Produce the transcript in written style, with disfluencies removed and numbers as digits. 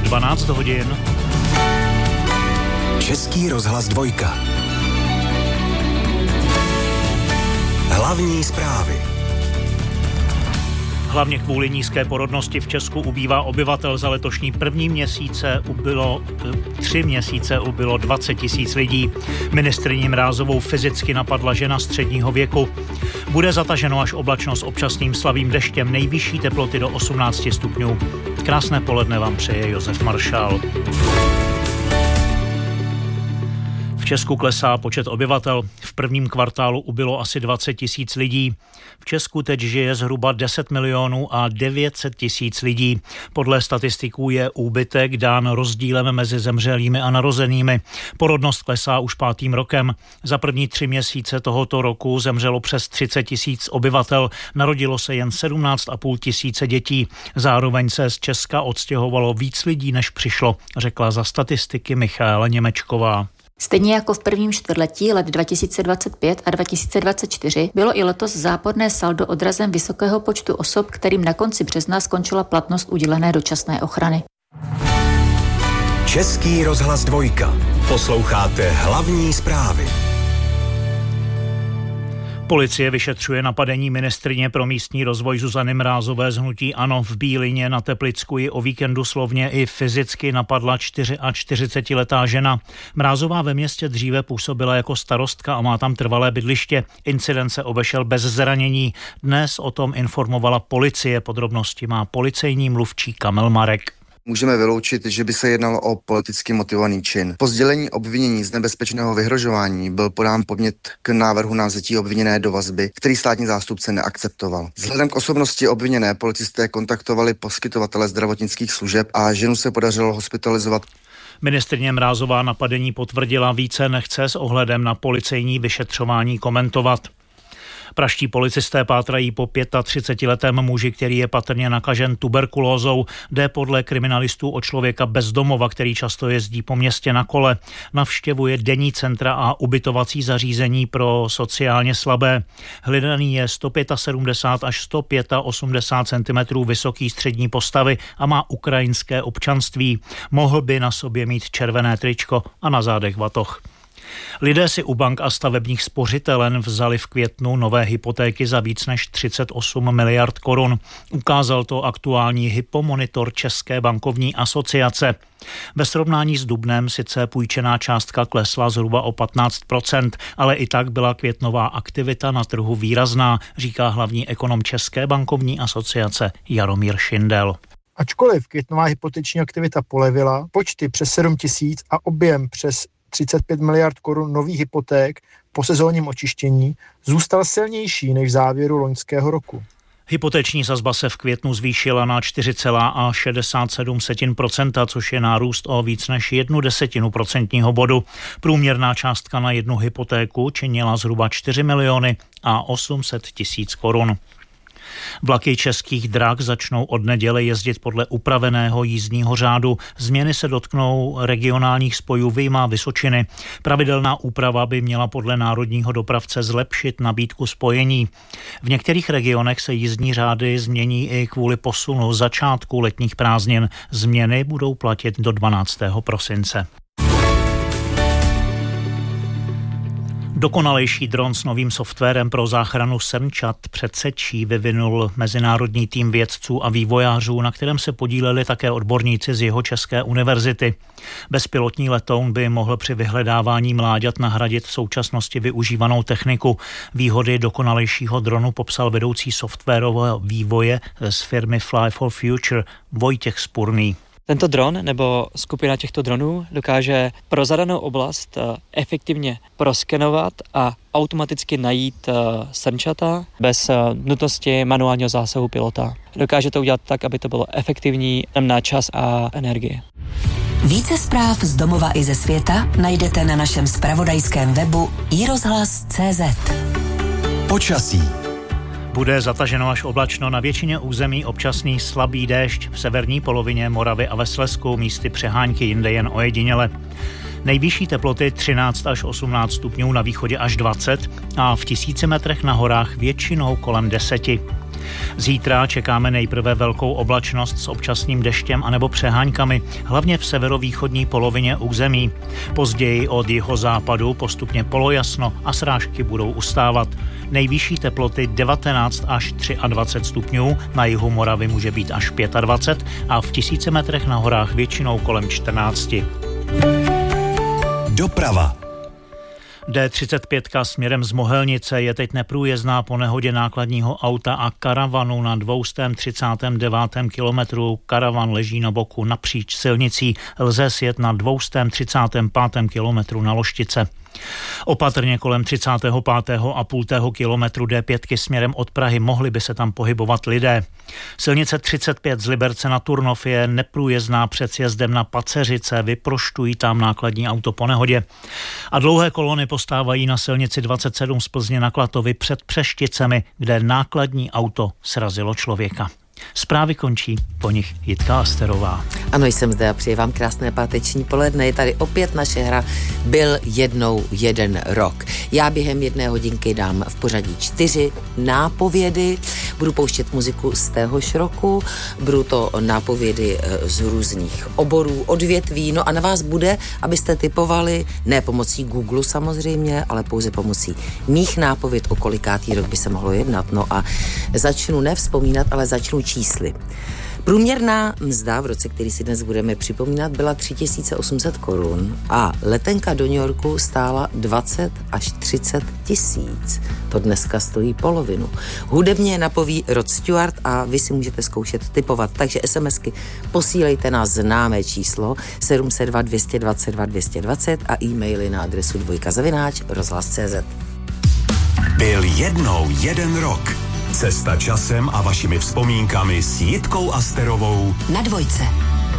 12 hodin. Český rozhlas 2. Hlavní zprávy. Hlavně kvůli nízké porodnosti v Česku ubývá obyvatel. Za letošní první měsíce ubylo 3 měsíce ubylo 20 000 lidí. Ministryni Mrázovou fyzicky napadla žena středního věku. Bude zataženo až oblačno s občasným slabým deštěm, nejvyšší teploty do 18 stupňů. Krásné poledne vám přeje Josef Maršál. V Česku klesá počet obyvatel. V prvním kvartálu ubylo asi 20 000 lidí. V Česku teď žije zhruba 10 900 000 lidí. Podle statistiků je úbytek dán rozdílem mezi zemřelými a narozenými. Porodnost klesá už 5. rokem. Za první 3 měsíce tohoto roku zemřelo přes 30 000 obyvatel. Narodilo se jen 17 500 dětí. Zároveň se z Česka odstěhovalo víc lidí, než přišlo, řekla za statistiky Michaela Němečková. Stejně jako v prvním čtvrtletí let 2025 a 2024 bylo i letos záporné saldo odrazem vysokého počtu osob, kterým na konci března skončila platnost udělené dočasné ochrany. Český rozhlas 2. Posloucháte hlavní zprávy. Policie vyšetřuje napadení ministryně pro místní rozvoj Zuzany Mrázové z hnutí ANO v Bílině na Teplicku. Ji o víkendu slovně i fyzicky napadla 44letá žena. Mrázová ve městě dříve působila jako starostka a má tam trvalé bydliště. Incident se obešel bez zranění. Dnes o tom informovala policie. Podrobnosti má policejní mluvčí Kamil Marek. Můžeme vyloučit, že by se jednalo o politicky motivovaný čin. Po sdělení obvinění z nebezpečného vyhrožování byl podán podnět k návrhu na vzetí obviněné do vazby, který státní zástupce neakceptoval. Vzhledem k osobnosti obviněné policisté kontaktovali poskytovatele zdravotnických služeb a ženu se podařilo hospitalizovat. Ministryně Mrázová napadení potvrdila, více nechce s ohledem na policejní vyšetřování komentovat. Pražští policisté pátrají po 35letém muži, který je patrně nakažen tuberkulózou. Jde podle kriminalistů o člověka bez domova, který často jezdí po městě na kole. Navštěvuje denní centra a ubytovací zařízení pro sociálně slabé. Hledaný je 175 až 185 cm vysoký, střední postavy a má ukrajinské občanství. Mohl by na sobě mít červené tričko a na zádech batoh. Lidé si u bank a stavebních spořitelen vzali v květnu nové hypotéky za víc než 38 miliard korun. Ukázal to aktuální hypomonitor České bankovní asociace. Ve srovnání s dubnem sice půjčená částka klesla zhruba o 15%, ale i tak byla květnová aktivita na trhu výrazná, říká hlavní ekonom České bankovní asociace Jaromír Šindel. Ačkoliv květnová hypoteční aktivita polevila, počty přes 7 000 a objem přes 35 miliard korun nových hypoték po sezónním očištění zůstal silnější než v závěru loňského roku. Hypoteční sazba se v květnu zvýšila na 4,67%, což je nárůst o víc než 0,1 procentního bodu. Průměrná částka na jednu hypotéku činila zhruba 4 800 000 korun. Vlaky Českých drah začnou od neděle jezdit podle upraveného jízdního řádu. Změny se dotknou regionálních spojů vyjma Vysočiny. Pravidelná úprava by měla podle národního dopravce zlepšit nabídku spojení. V některých regionech se jízdní řády změní i kvůli posunu začátku letních prázdnin. Změny budou platit do 12. prosince. Dokonalejší dron s novým softwarem pro záchranu srnčat před sečí vyvinul mezinárodní tým vědců a vývojářů, na kterém se podíleli také odborníci z Jihočeské univerzity. Bezpilotní letoun by mohl při vyhledávání mláďat nahradit v současnosti využívanou techniku. Výhody dokonalejšího dronu popsal vedoucí softwarového vývoje z firmy Fly for Future Vojtěch Spurný. Tento dron nebo skupina těchto dronů dokáže pro zadanou oblast efektivně proskenovat a automaticky najít srnčata bez nutnosti manuálního zásahu pilota. Dokáže to udělat tak, aby to bylo efektivní na čas a energii. Více zpráv z domova i ze světa najdete na našem zpravodajském webu iRozhlas.cz. Počasí. Bude zataženo až oblačno, na většině území občasný slabý déšť, v severní polovině Moravy a ve Slezsku místy přehánky, jinde jen ojediněle. Nejvyšší teploty 13 až 18 stupňů, na východě až 20 a v 1000 metrech na horách většinou kolem 10. Zítra čekáme nejprve velkou oblačnost s občasným deštěm anebo přeháňkami, hlavně v severovýchodní polovině území. Později od jihozápadu postupně polojasno a srážky budou ustávat. Nejvyšší teploty 19 až 23 stupňů, na jihu Moravy může být až 25 a v 1000 metrech na horách většinou kolem 14. Doprava. D35 směrem z Mohelnice je teď neprůjezdná po nehodě nákladního auta a karavanu na 239. kilometru. Karavan leží na boku napříč silnicí. Lze sjet na 235. kilometru na Loštice. Opatrně kolem 35,5 kilometru D5 směrem od Prahy, mohli by se tam pohybovat lidé. Silnice 35 z Liberce na Turnov je neprůjezdná před sjezdem na Paceřice, vyproštují tam nákladní auto po nehodě. A dlouhé kolony postávají na silnici 27 z Plzně na Klatovy před Přešticemi, kde nákladní auto srazilo člověka. Zprávy končí, po nich Jitka Asterová. Ano, jsem zde a přeji vám krásné páteční poledne. Je tady opět naše hra Byl jednou jeden rok. Já během 1 hodinky dám v pořadí 4 nápovědy. Budu pouštět muziku z téhož roku. Budou to nápovědy z různých oborů, odvětví. No a na vás bude, abyste typovali, ne pomocí Google samozřejmě, ale pouze pomocí mých nápověd, o kolikátý rok by se mohlo jednat. No a začnu nevzpomínat, ale začnu čísly. Průměrná mzda v roce, který si dnes budeme připomínat, byla 3800 korun a letenka do New Yorku stála 20 až 30 tisíc. To dneska stojí polovinu. Hudebně napoví Rod Stewart a vy si můžete zkoušet tipovat. Takže SMSky posílejte na známé číslo 702 222 220 a e-maily na adresu dvojka@rozhlas.cz. Byl jednou jeden rok. Cesta časem a vašimi vzpomínkami s Jitkou Asterovou Na Dvojce.